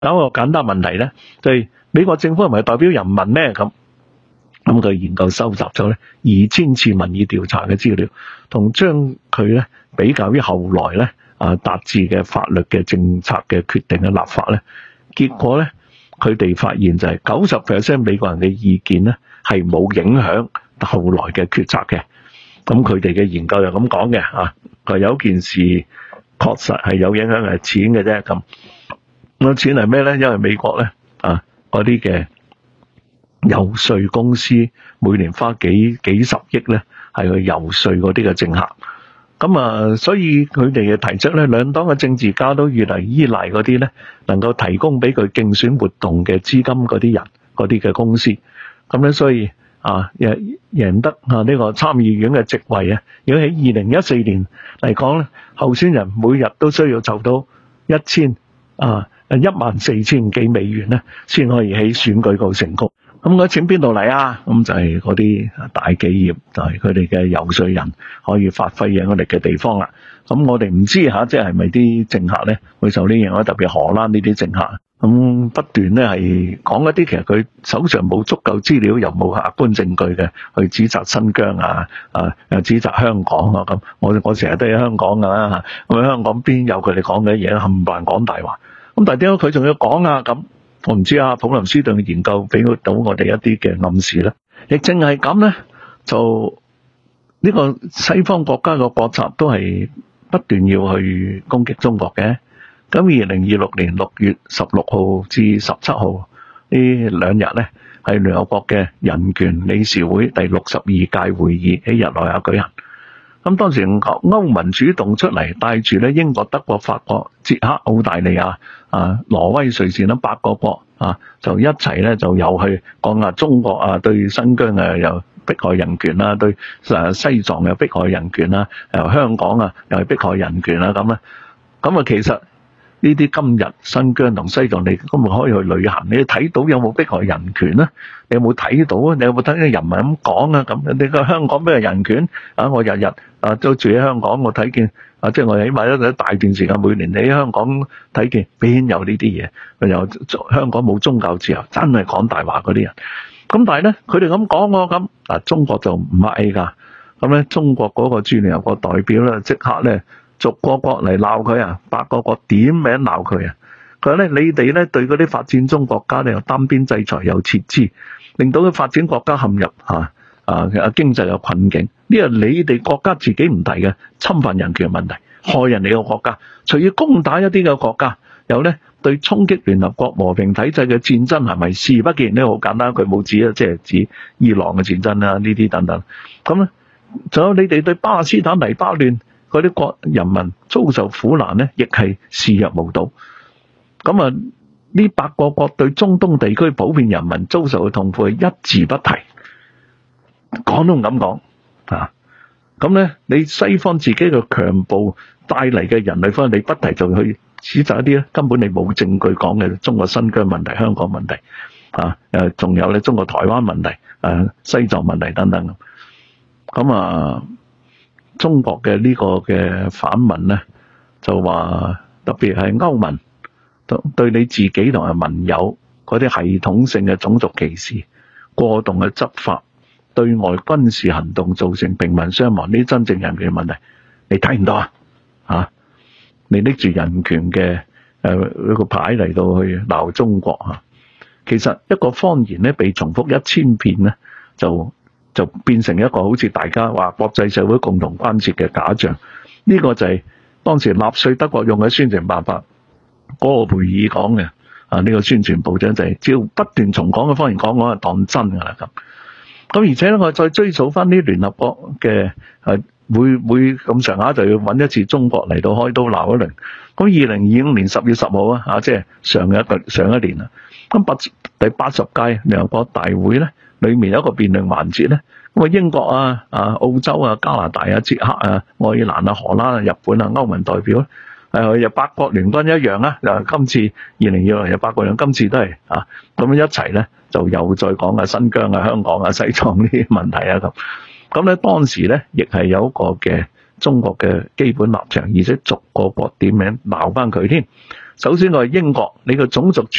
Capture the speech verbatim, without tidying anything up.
有一個簡單問題咧，就係美國政府係咪代表人民咧？咁咁佢研究收集咗咧二千次民意調查嘅資料，同將佢咧比較於後來咧啊達至嘅法律嘅政策嘅決定嘅立法咧，結果咧佢哋發現就係九十 percent 美國人嘅意見咧係冇影響後來嘅決策嘅。咁佢哋嘅研究就咁講嘅啊，佢有件事確實係有影響係錢嘅啫咁。個錢係咩咧？因為美國咧啊，嗰啲嘅遊說公司每年花幾幾十億咧，係去遊說嗰啲嘅政客。咁啊，所以佢哋嘅提出咧，兩黨嘅政治家都越嚟依賴嗰啲咧，能夠提供俾佢競選活動嘅資金嗰啲人，嗰啲嘅公司。咁咧，所以啊，贏贏得啊呢個參議院嘅席位啊，如果喺二零一四年嚟講咧，候選人每日都需要籌到一千啊。一萬四千幾美元咧，先可以喺選舉度成功。咁嗰錢邊度嚟啊？咁就係嗰啲大企業，就係佢哋嘅遊說人可以發揮影響力嘅地方啦。咁我哋唔知嚇，即係咪啲政客咧會受呢樣？特別荷蘭呢啲政客，咁不斷咧係講一啲其實佢手上冇足夠資料，又冇客觀證據嘅，去指責新疆啊，啊又指責香港啊咁。我我成日都喺香港噶啦，咁香港邊有佢哋講嘅嘢，冚唪唥講大話。咁但係點解佢仲要講啊？咁我唔知啊。普林斯頓嘅研究俾到我哋一啲嘅暗示咧，亦正係咁咧，就呢個西方國家嘅國策都係不斷要去攻擊中國嘅。咁二零二六年六月十六號至十七號呢兩日咧，係聯合國嘅人權理事會第六十二屆會議喺日內瓦舉行。咁當時歐盟主動出嚟，帶住咧英國、德國、法國、捷克、澳大利亞、啊挪威、瑞士等八個國啊，就一齊咧就又去講下中國啊對新疆啊又迫害人權啦，對誒西藏又迫害人權啦，又香港啊又係迫害人權啦咁咧。咁啊其實呢啲今日新疆同西藏你今日可以去旅行，你睇到有冇迫害人權咧？你有冇睇到啊？你有冇睇啲人民咁講啊？咁你個香港咩人權啊？我日日啊都住喺香港，我睇見啊，即係我起碼一大段時間每年喺香港睇見，邊有呢啲嘢？又香港冇宗教自由，真係講大話嗰啲人。咁但係咧，佢哋咁講喎，咁嗱中國就唔係㗎。咁咧，中國嗰個駐聯合國代表咧，即刻咧逐個國嚟鬧佢啊，八個國點名鬧佢啊！佢話咧，你哋咧對嗰啲發展中國家咧又單邊制裁又撤資，令到佢發展國家陷入嚇啊經濟嘅困境。呢個你哋國家自己唔提嘅侵犯人權問題，害人哋嘅國家，隨意攻打一啲嘅國家，又咧對衝擊聯合國和平體制嘅戰爭係咪視而不見呢？好簡單，佢冇指啊，即係指伊朗嘅戰爭啦，呢啲等等。咁咧，仲有你哋對巴勒斯坦黎巴嫩嗰啲國人民遭受苦難咧，亦係視若無睹。咁啊，呢八個國對中東地區普遍人民遭受嘅痛苦係一字不提，講都唔敢講啊！咁咧，你西方自己嘅強暴帶嚟嘅人類方面，你不提就去指責一啲咧，根本你冇證據講嘅中國新疆問題、香港問題啊，誒，仲有咧中國台灣問題、誒西藏問題等等。咁啊，中國嘅呢個嘅反問咧，就話特別係歐盟對你自己同埋盟友嗰啲系統性嘅種族歧視、過度嘅執法、對外軍事行動造成平民傷亡，呢啲真正人權問題，你睇唔到啊？嚇！你拎住人權嘅誒一個牌嚟到去鬧中國嚇，其實一個謊言咧被重複一千遍咧，就就變成一個好似大家話國際社會共同關切嘅假象。呢、這個就係當時納粹德國用嘅宣傳辦法。嗰個會議講嘅啊，呢、這個宣傳部長就係只要不斷重講嘅方言講講，就當真㗎啦咁。咁而且咧，我再追溯翻啲聯合國嘅誒，會會咁上下就要揾一次中國嚟到開刀鬧一輪。咁二零二五年十月十號啊，啊即係上一個上一年啦。咁八第八十屆聯合國大會咧，裡面有一個辯論環節咧。咁啊，英國啊、啊澳洲啊、加拿大啊、捷克啊、愛爾蘭啊、荷蘭啊、日本啊、歐盟代表咧。誒又八國聯軍一樣啊！嗱，今次二零二六年有八國聯軍，今次都係啊咁樣一齊咧，就又再講啊新疆啊、香港啊、西藏呢啲問題啊咁。咁咧當時咧，亦係有一個嘅中國嘅基本立場，而且逐個國點名鬧翻佢添。 首先我係英國，你個種族